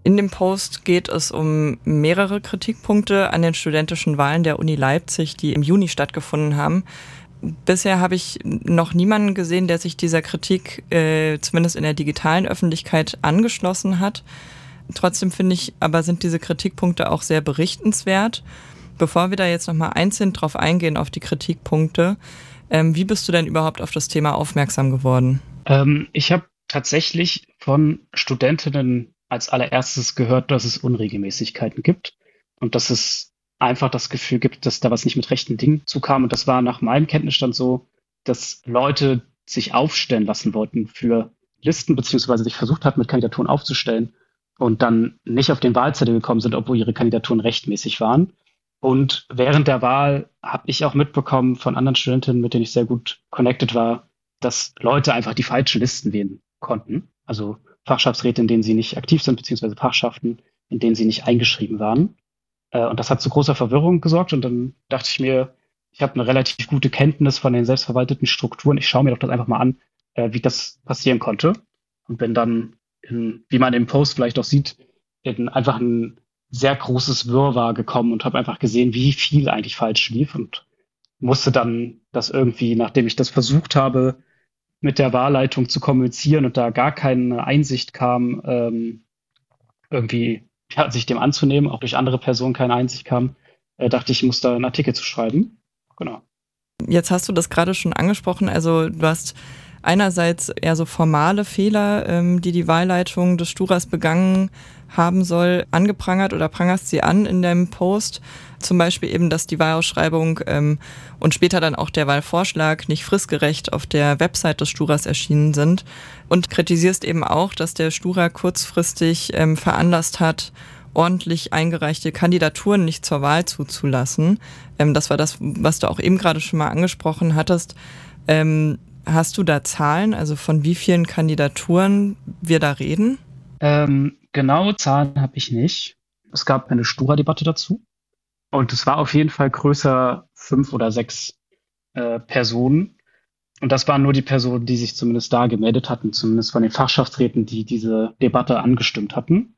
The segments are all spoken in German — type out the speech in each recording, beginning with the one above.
In dem Post geht es um mehrere Kritikpunkte an den studentischen Wahlen der Uni Leipzig, die im Juni stattgefunden haben. Bisher habe ich noch niemanden gesehen, der sich dieser Kritik zumindest in der digitalen Öffentlichkeit angeschlossen hat. Trotzdem finde ich, aber sind diese Kritikpunkte auch sehr berichtenswert. Bevor wir da jetzt nochmal einzeln drauf eingehen, auf die Kritikpunkte, wie bist du denn überhaupt auf das Thema aufmerksam geworden? Ich habe tatsächlich von Studentinnen als allererstes gehört, dass es Unregelmäßigkeiten gibt und dass es einfach das Gefühl gibt, dass da was nicht mit rechten Dingen zukam. Und das war nach meinem Kenntnisstand so, dass Leute sich aufstellen lassen wollten für Listen, beziehungsweise sich versucht hat, mit Kandidaturen aufzustellen und dann nicht auf den Wahlzettel gekommen sind, obwohl ihre Kandidaturen rechtmäßig waren. Und während der Wahl habe ich auch mitbekommen von anderen Studentinnen, mit denen ich sehr gut connected war, dass Leute einfach die falschen Listen wählen konnten. Also Fachschaftsräte, in denen sie nicht aktiv sind, beziehungsweise Fachschaften, in denen sie nicht eingeschrieben waren. Und das hat zu großer Verwirrung gesorgt. Und dann dachte ich mir, ich habe eine relativ gute Kenntnis von den selbstverwalteten Strukturen. Ich schaue mir doch das einfach mal an, wie das passieren konnte. Und bin dann, wie man im Post vielleicht auch sieht, in einfach ein sehr großes Wirrwarr gekommen und habe einfach gesehen, wie viel eigentlich falsch lief und musste dann das irgendwie, nachdem ich das versucht habe, mit der Wahlleitung zu kommunizieren und da gar keine Einsicht kam, irgendwie sich dem anzunehmen, auch durch andere Personen keine Einsicht kam, dachte ich, ich muss da einen Artikel zu schreiben. Genau. Jetzt hast du das gerade schon angesprochen, also du hast einerseits eher so formale Fehler, die Wahlleitung des Sturas begangen haben soll, angeprangert oder prangerst sie an in deinem Post. Zum Beispiel eben, dass die Wahlausschreibung und später dann auch der Wahlvorschlag nicht fristgerecht auf der Website des Sturas erschienen sind. Und kritisierst eben auch, dass der Stura kurzfristig veranlasst hat, ordentlich eingereichte Kandidaturen nicht zur Wahl zuzulassen. Das war das, was du auch eben gerade schon mal angesprochen hattest. Hast du da Zahlen, also von wie vielen Kandidaturen wir da reden? Genaue Zahlen habe ich nicht. Es gab eine Stura-Debatte dazu. Und es war auf jeden Fall größer 5 oder 6 Personen. Und das waren nur die Personen, die sich zumindest da gemeldet hatten, zumindest von den Fachschaftsräten, die diese Debatte angestimmt hatten.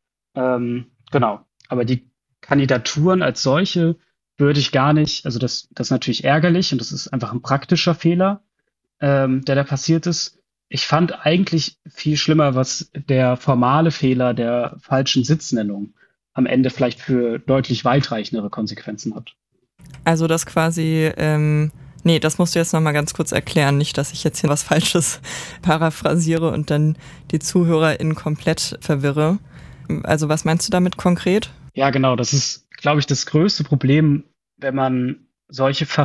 Genau. Aber die Kandidaturen als solche würde ich gar nicht, also das ist natürlich ärgerlich und das ist einfach ein praktischer Fehler, der da passiert ist. Ich fand eigentlich viel schlimmer, was der formale Fehler der falschen Sitznennung am Ende vielleicht für deutlich weitreichendere Konsequenzen hat. Also das quasi, das musst du jetzt nochmal ganz kurz erklären, nicht, dass ich jetzt hier was Falsches paraphrasiere und dann die ZuhörerInnen komplett verwirre. Also was meinst du damit konkret? Ja, genau, das ist, glaube ich, das größte Problem, wenn man solche